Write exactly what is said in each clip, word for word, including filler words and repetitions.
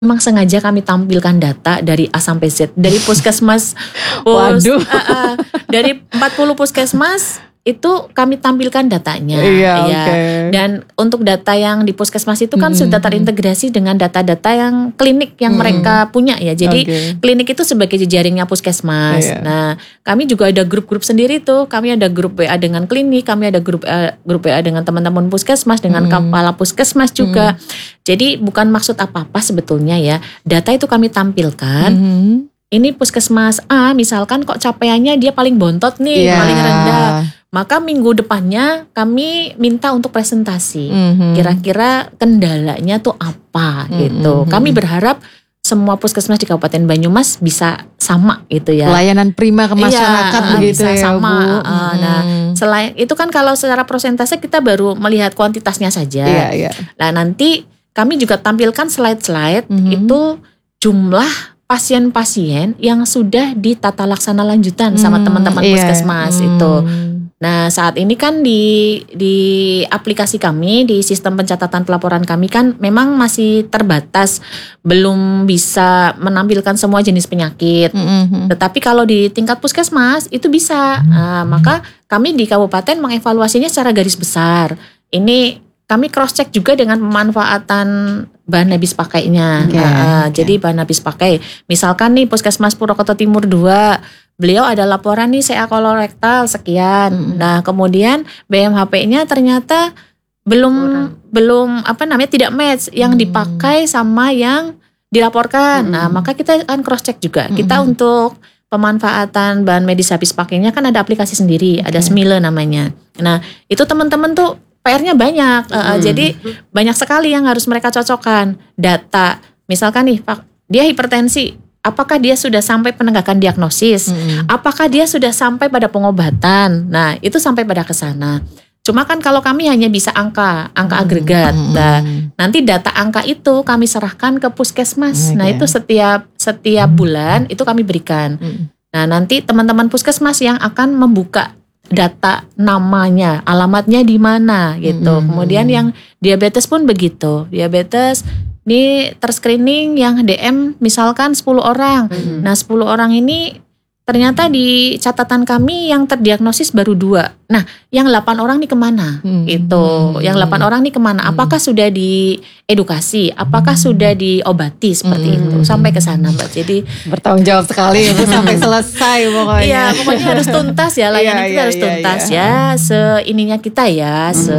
Memang sengaja kami tampilkan data dari A sampai Z, dari puskesmas, pus, Waduh. uh, uh, dari empat puluh puskesmas itu kami tampilkan datanya, Iya, ya. oke. Dan untuk data yang di puskesmas itu kan Mm-mm. sudah terintegrasi dengan data-data yang klinik yang Mm-mm. mereka punya ya. Jadi Oke. klinik itu sebagai jejaringnya puskesmas. Iya. Nah, kami juga ada grup-grup sendiri tuh. Kami ada grup W A dengan klinik, kami ada grup uh, grup W A dengan teman-teman puskesmas, dengan Mm-mm. kepala puskesmas juga. Jadi bukan maksud apa-apa sebetulnya ya. Data itu kami tampilkan. Mhm. Ini puskesmas A misalkan kok capaiannya dia paling bontot nih, Iya. paling rendah. Maka minggu depannya kami minta untuk presentasi. Mhm. Kira-kira kendalanya tuh apa Mhm. gitu. Kami berharap semua puskesmas di Kabupaten Banyumas bisa sama gitu ya. Pelayanan prima ke masyarakat Iya, begitu bisa ya, sama. Bu. Uh, Nah, Mhm. selain itu kan kalau secara persentase kita baru melihat kuantitasnya saja. Iya, iya. Nah, nanti kami juga tampilkan slide-slide Mhm. itu jumlah pasien-pasien yang sudah ditata laksana lanjutan sama Hmm, teman-teman iya. puskesmas Hmm. itu. Nah, saat ini kan di di aplikasi kami, di sistem pencatatan pelaporan kami kan memang masih terbatas, belum bisa menampilkan semua jenis penyakit. Mhm. Tetapi kalau di tingkat puskesmas itu bisa. Nah, maka kami di kabupaten mengevaluasinya secara garis besar. Ini kami cross check juga dengan pemanfaatan bahan habis pakainya. Oke, Uh, uh, oke. Jadi bahan habis pakai. Misalkan nih Puskesmas Purwokerto Timur dua, beliau ada laporan nih C A kolorektal sekian. Mm-mm. Nah, kemudian B M H P-nya ternyata belum Kurang. belum apa namanya tidak match yang Hmm. dipakai sama yang dilaporkan. Mm-mm. Nah, maka kita akan cross check juga. Kita Mm-mm. untuk pemanfaatan bahan medis habis pakainya kan ada aplikasi sendiri, ada Oke. Smile namanya. Nah, itu teman-teman tuh P R-nya banyak. Uh, uh, Hmm. Jadi banyak sekali yang harus mereka cocokkan. Data, misalkan nih, Pak, dia hipertensi. Apakah dia sudah sampai penegakan diagnosis? Mhm. Apakah dia sudah sampai pada pengobatan? Nah, itu sampai pada ke sana. Cuma kan kalau kami hanya bisa angka, angka agregat. Mhm. Nah, nanti data angka itu kami serahkan ke puskesmas. Nah, Oke. itu setiap setiap bulan itu kami berikan. Mhm. Nah, nanti teman-teman puskesmas yang akan membuka data namanya, alamatnya di mana gitu. Mm-mm. Kemudian yang diabetes pun begitu. Diabetes ini terscreening yang D M misalkan sepuluh orang. Mhm. Nah, sepuluh orang ini ternyata di catatan kami yang terdiagnosis baru dua. Nah, yang delapan orang nih kemana? Hmm. Gitu. Yang delapan orang nih kemana? Apakah sudah diedukasi? Apakah sudah diobati seperti Hmm. itu? Sampai ke sana, Mbak. Jadi Bertanggung jawab sekali Ibu sampai selesai pokoknya. iya, pokoknya harus tuntas ya, layanan Iya, kita iya, harus iya, tuntas iya. ya, seininya kita ya, se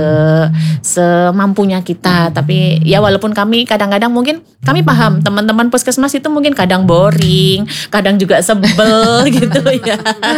semampunya kita. Tapi ya walaupun kami kadang-kadang mungkin kami paham teman-teman puskesmas itu mungkin kadang boring, kadang juga sebel gitu ya.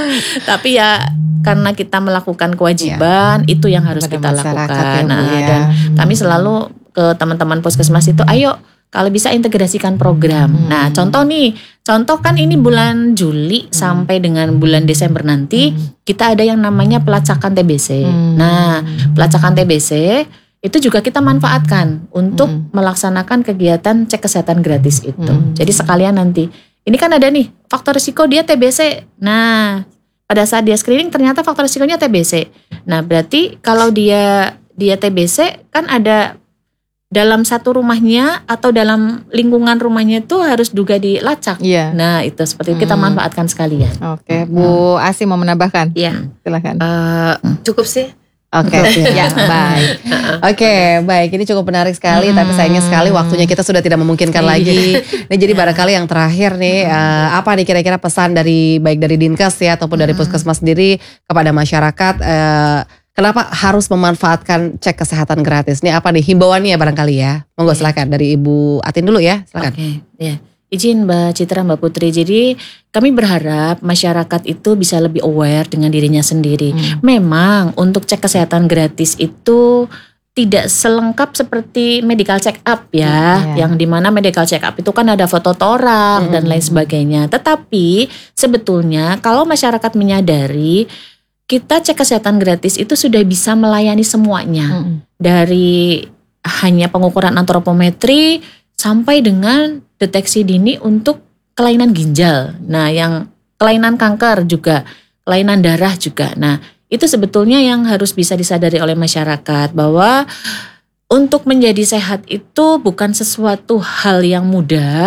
Tapi ya karena kita melakukan kewajiban itu yang harus Kepada kita masyarakat lakukan. ya, Bu, Nah, ya. dan kami selalu ke teman-teman puskesmas itu, ayo kalau bisa integrasikan program. Hmm. Nah, contoh nih, contoh kan ini bulan Juli sampai dengan bulan Desember nanti kita ada yang namanya pelacakan T B C. Hmm. Nah, pelacakan T B C itu juga kita manfaatkan untuk Hmm. melaksanakan kegiatan cek kesehatan gratis itu. Hmm. Jadi sekalian nanti, ini kan ada nih faktor risiko dia T B C. Nah, pada saat dia screening ternyata faktor risikonya T B C. Nah, berarti kalau dia dia T B C kan ada dalam satu rumahnya atau dalam lingkungan rumahnya itu harus juga dilacak. Iya. Nah, itu seperti itu kita Hmm. manfaatkan sekalian. Oke, Bu Asi mau menambahkan? Iya. Silakan. Eh, cukup sih. Oke, ya baik. Oke, baik. Ini cukup menarik sekali, tapi sayangnya sekali waktunya kita sudah tidak memungkinkan Iya. lagi. Ini jadi barangkali yang terakhir nih, eh, apa nih kira-kira pesan dari baik dari Dinkes ya ataupun dari Puskesmas sendiri kepada masyarakat? eh, Kenapa harus memanfaatkan cek kesehatan gratis? Ini apa nih himbauannya barangkali ya? Monggo silakan dari Ibu Atin dulu ya, silakan. Oke, ya. Izin Mbak Citra, Mbak Putri. Jadi kami berharap masyarakat itu bisa lebih aware dengan dirinya sendiri. Hmm. Memang untuk cek kesehatan gratis itu tidak selengkap seperti medical check up ya, Iya. yang dimana medical check up itu kan ada foto torak dan lain sebagainya. Tetapi sebetulnya kalau masyarakat menyadari kita cek kesehatan gratis itu sudah bisa melayani semuanya. Hmm. Dari hanya pengukuran antropometri sampai dengan deteksi dini untuk kelainan ginjal. Nah, yang kelainan kanker juga, kelainan darah juga. Nah, itu sebetulnya yang harus bisa disadari oleh masyarakat bahwa Untuk menjadi sehat itu bukan sesuatu hal yang mudah.